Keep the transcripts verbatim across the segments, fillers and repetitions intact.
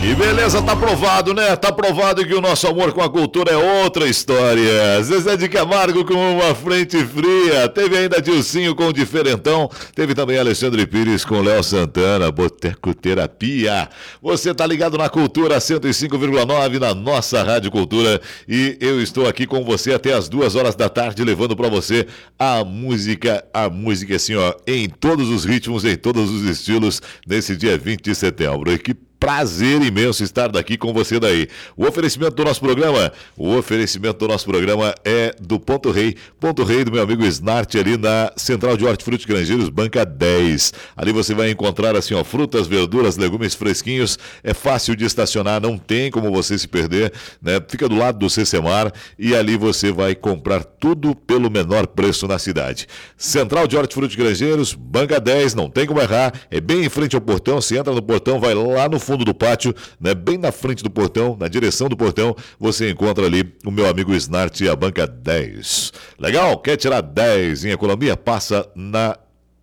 Que beleza, tá provado, né? Tá provado que o nosso amor com a cultura é outra história. Zezé de Camargo com Uma Frente Fria. Teve ainda Dilcinho com o Diferentão. Teve também Alexandre Pires com Léo Santana, Boteco Terapia. Você tá ligado na Cultura cento e cinco vírgula nove, na nossa Rádio Cultura. E eu estou aqui com você até as duas horas da tarde, levando pra você a música, a música assim, ó, em todos os ritmos, em todos os estilos, nesse dia vinte de setembro. E que prazer imenso estar daqui com você daí. O oferecimento do nosso programa, o oferecimento do nosso programa é do Ponto Rei, Ponto Rei do meu amigo Snart, ali na Central de Hortifruti Granjeiros, banca dez. Ali você vai encontrar assim, ó, frutas, verduras, legumes fresquinhos, é fácil de estacionar, não tem como você se perder, né? Fica do lado do Cecemar e ali você vai comprar tudo pelo menor preço na cidade. Central de Hortifruti Granjeiros, banca dez, não tem como errar, é bem em frente ao portão, você entra no portão, vai lá no fundo do pátio, né, bem na frente do portão, na direção do portão, você encontra ali o meu amigo Snart e a banca dez. Legal? Quer tirar dez em economia? Passa na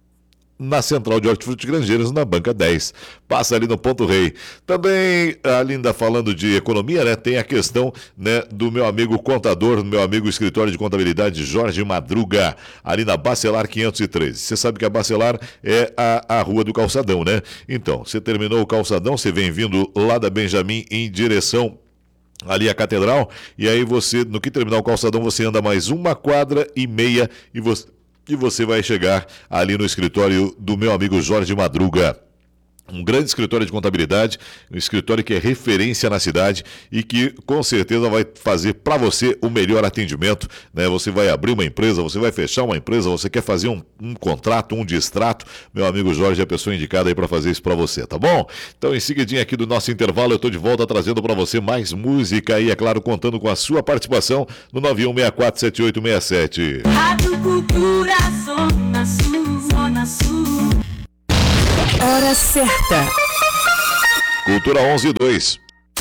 na Central de Hortifruti Granjeiros, na banca dez. Passa ali no Ponto Rei. Também, ali ainda falando de economia, né, tem a questão, né, do meu amigo contador, do meu amigo escritório de contabilidade Jorge Madruga, ali na Bacelar quinhentos e treze. Você sabe que a Bacelar é a, a rua do Calçadão, né? Então, você terminou o Calçadão, você vem vindo lá da Benjamin em direção ali a Catedral, e aí você, no que terminar o Calçadão, você anda mais uma quadra e meia e você... E você vai chegar ali no escritório do meu amigo Jorge Madruga. Um grande escritório de contabilidade, um escritório que é referência na cidade e que com certeza vai fazer para você o melhor atendimento, né? Você vai abrir uma empresa, você vai fechar uma empresa, você quer fazer um, um contrato, um distrato, meu amigo Jorge é a pessoa indicada aí para fazer isso para você, tá bom? Então em seguidinho aqui do nosso intervalo eu tô de volta trazendo para você mais música e é claro contando com a sua participação no nove um seis quatro sete oito seis sete. Rádio Cultura Zona Sul, Zona Sul. Hora certa. Cultura onze e dois.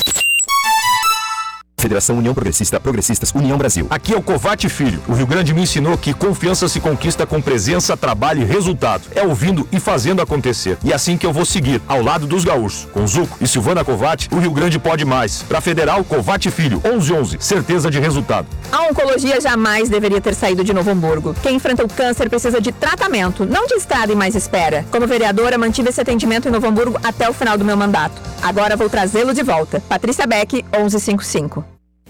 Federação União Progressista, Progressistas, União Brasil. Aqui é o Covate Filho. O Rio Grande me ensinou que confiança se conquista com presença, trabalho e resultado. É ouvindo e fazendo acontecer. E assim que eu vou seguir, ao lado dos gaúchos. Com Zuco e Silvana Covate, o Rio Grande pode mais. Pra Federal, Covate Filho, onze onze. Certeza de resultado. A oncologia jamais deveria ter saído de Novo Hamburgo. Quem enfrenta o câncer precisa de tratamento, não de estrada e mais espera. Como vereadora, mantive esse atendimento em Novo Hamburgo até o final do meu mandato. Agora vou trazê-lo de volta. Patrícia Beck, onze cinquenta e cinco.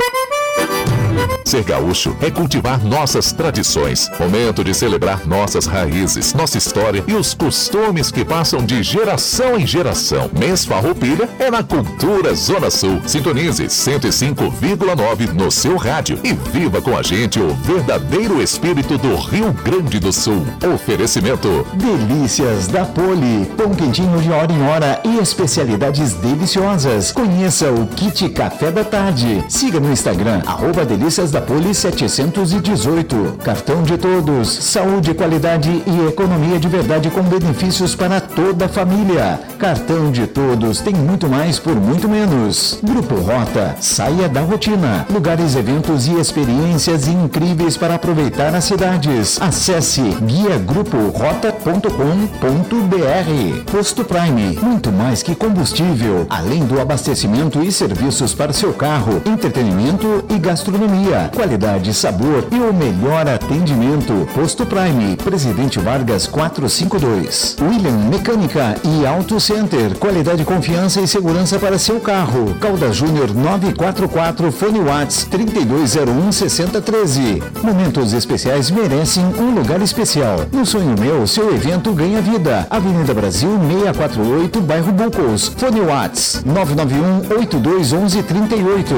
Ser gaúcho é cultivar nossas tradições. Momento de celebrar nossas raízes, nossa história e os costumes que passam de geração em geração. Mês Farroupilha é na Cultura Zona Sul. Sintonize cento e cinco vírgula nove no seu rádio e viva com a gente o verdadeiro espírito do Rio Grande do Sul. Oferecimento Delícias da Poli, pão quentinho de hora em hora e especialidades deliciosas. Conheça o Kit Café da Tarde. Siga no Instagram, arroba Delícias da Poli setecentos e dezoito. Cartão de todos, saúde, qualidade e economia de verdade com benefícios para toda a família. Cartão de todos tem muito mais por muito menos. Grupo Rota, saia da rotina. Lugares, eventos e experiências incríveis para aproveitar nas cidades. Acesse guia grupo rota ponto com ponto br. Posto Prime, muito mais que combustível, além do abastecimento e serviços para seu carro, entretenimento e gastronomia, qualidade, sabor e o melhor atendimento. Posto Prime, Presidente Vargas quatrocentos e cinquenta e dois. William Mecânica e Auto Center, qualidade, confiança e segurança para seu carro. Caldas Júnior novecentos e quarenta e quatro, fone Whats trinta e dois zero um, sessenta e três. Momentos especiais merecem um lugar especial. No Sonho Meu, seu evento ganha vida. Avenida Brasil seiscentos e quarenta e oito, bairro Bucos. Fone Whats nove nove um, oito dois um um, três oito.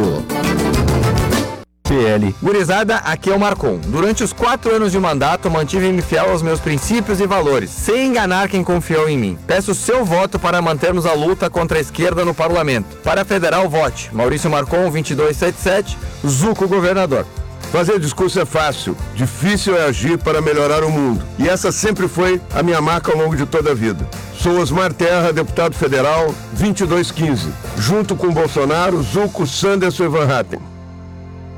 P L. Gurizada, aqui é o Marcon. Durante os quatro anos de mandato, mantive-me fiel aos meus princípios e valores, sem enganar quem confiou em mim. Peço seu voto para mantermos a luta contra a esquerda no parlamento. Para a Federal, vote Maurício Marcon, vinte e dois setenta e sete, Zuco, governador. Fazer discurso é fácil, difícil é agir para melhorar o mundo. E essa sempre foi a minha marca ao longo de toda a vida. Sou Osmar Terra, deputado federal, vinte e dois quinze. Junto com Bolsonaro, Zuco, Sanderson e Van Hatten.